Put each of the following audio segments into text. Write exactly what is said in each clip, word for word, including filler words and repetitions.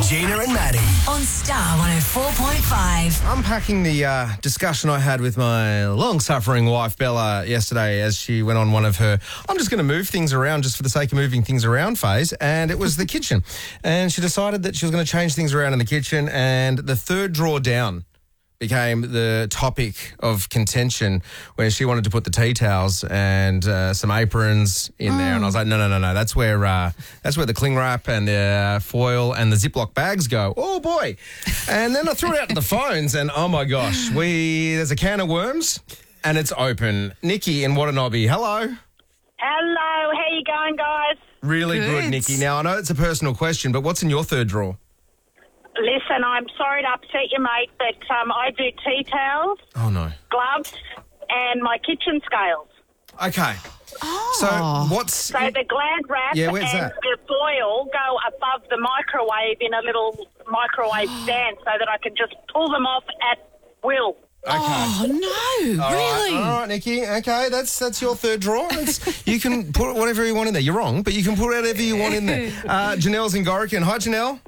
Gina and Maddie. On Star one oh four point five. Unpacking the uh, discussion I had with my long-suffering wife, Bella, yesterday as she went on one of her, I'm just going to move things around just for the sake of moving things around phase, and it was the kitchen. And she decided that she was going to change things around in the kitchen, and the third drawer down became the topic of contention where she wanted to put the tea towels and uh, some aprons in mm. there. And I was like, no, no, no, no. That's where uh, that's where the cling wrap and the uh, foil and the Ziploc bags go. Oh, boy. And then I threw it out to the phones and, oh, my gosh, we there's a can of worms and it's open. Nikki in Watanabe, hello. Hello. How you going, guys? Really good. good, Nikki. Now, I know it's a personal question, but what's in your third drawer? Listen, I'm sorry to upset you, mate, but um, I do tea towels, Oh, no. gloves, and my kitchen scales. Okay. Oh. So what's... So the Glad wrap Yeah, and where's that? the foil go above the microwave in a little microwave stand so that I can just pull them off at will. Okay. Oh, no. All right, really? all right, Nikki. Okay, that's that's your third drawer. It's, you can put whatever you want in there. You're wrong, but you can put whatever you want in there. Uh, Janelle's in Gorican. Hi, Janelle.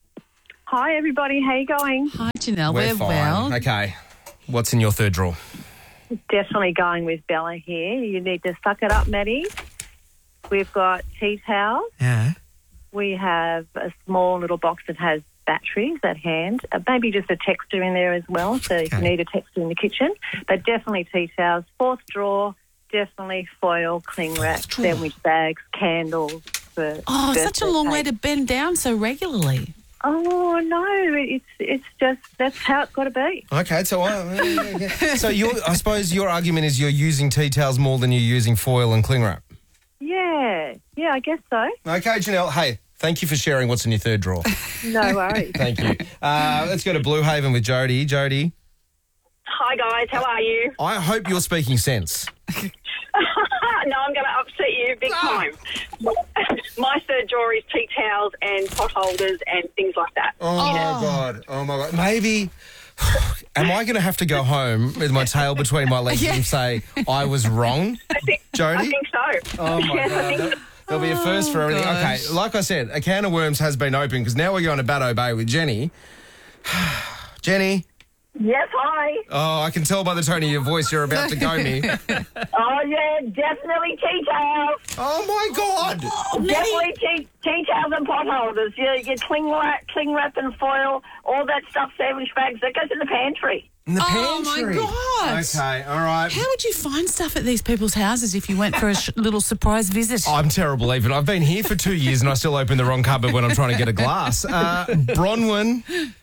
Hi, everybody. How you going? Hi, Janelle. We're We're, fine. well. Okay. What's in your third drawer? Definitely going with Bella here. You need to suck it up, Maddie. We've got tea towels. Yeah. We have a small little box that has batteries at hand. Uh, maybe just a texter in there as well, so if you Okay. need a texter in the kitchen. But definitely tea towels. Fourth drawer, definitely foil, cling wrap, drawer. sandwich bags, candles. For Oh, such a birthday long way cake. to bend down so regularly. Oh, no, it's it's just, that's how it's got to be. Okay, so I, so your, I suppose your argument is you're using tea towels more than you're using foil and cling wrap. Yeah, yeah, I guess so. Okay, Janelle. Hey, thank you for sharing what's in your third drawer. No worries. Thank you. Uh, let's go to Blue Haven with Jody. Jody, Hi, guys. How are you? I hope you're speaking sense. No, I'm going to upset you big time. My third drawer is tea towels and pot holders and things like that. Oh, my God. Oh, my God. Maybe... Am I going to have to go home with my tail between my legs and say, I was wrong, I think, Jody? I think so. Oh, my Yes, I think God. so. There'll be a first for everything. Okay, gosh. like I said, a can of worms has been opened because now we're going to Batto Bay with Jenny. Jenny. Yes, hi. Oh, I can tell by the tone of your voice you're about to go me. Oh, yeah, definitely tea towels. Oh, my God. Definitely tea, tea towels and pot holders. You, you cling wrap, cling wrap and foil, all that stuff, sandwich bags, that goes in the pantry. In the Oh, my pantry. God. Okay, all right. How would you find stuff at these people's houses if you went for a sh- little surprise visit? I'm terrible even. I've been here for two years and I still open the wrong cupboard when I'm trying to get a glass. Uh, Bronwyn.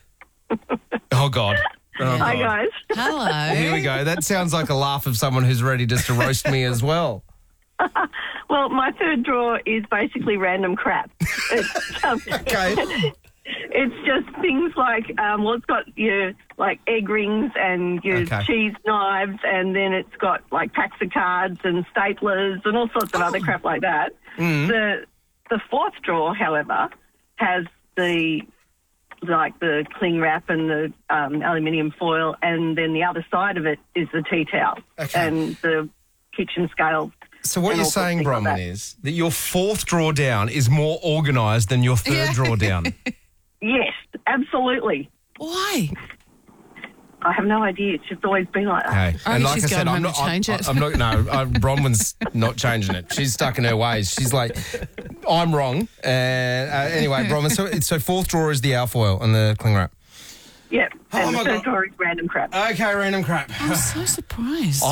Oh, God. Oh, Hi, God. guys. Hello. Here we go. That sounds like a laugh of someone who's ready just to roast me as well. Well, my third drawer is basically random crap. It's, um, Okay. it's just things like, um, well, it's got your, like, egg rings and your Okay. cheese knives, and then it's got, like, packs of cards and staplers and all sorts of other crap like that. The, the fourth drawer, however, has the... like the cling wrap and the um, aluminium foil, and then the other side of it is the tea towel Okay. and the kitchen scales. So what and you're all sorts of saying, things like Bronwyn, that. is that your fourth drawer down is more organised than your third drawer down. Yes, absolutely. Why? I have no idea. It's just always been like that. Okay. Oh, and like she's I said, going I'm home not. to change I, it. I'm not. No, uh, Bronwyn's not changing it. She's stuck in her ways. She's like, I'm wrong. And uh, anyway, Bronwyn. So, so fourth drawer is the alfoil and the cling wrap. Yep. Oh, And my the third God. drawer is random crap. Okay, random crap. I'm so surprised.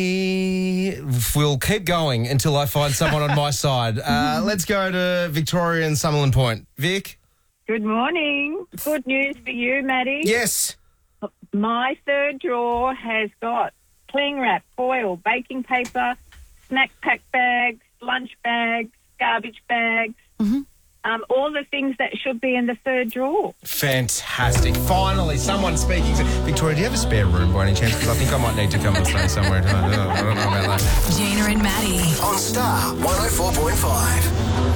I will keep going until I find someone on my side. Uh, let's go to Victoria and Summerland Point. Vic? Good morning. Good news for you, Maddie. Yes. My third drawer has got cling wrap, foil, baking paper, snack pack bags, lunch bags, garbage bags, um, all the things that should be in the third drawer. Fantastic. Finally, someone speaking. Victoria, do you have a spare room by any chance? Because I think I might need to come and stay somewhere tonight. I don't know about that. Gina and Maddie. On Star one oh four point five.